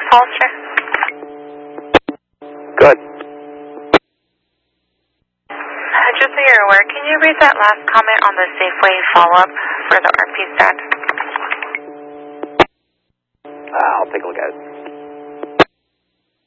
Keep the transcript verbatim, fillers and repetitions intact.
Hollister? Good. Uh, just so you're aware, can you read that last comment on the Safeway follow-up for the R P stat? Uh, I'll take a look at it.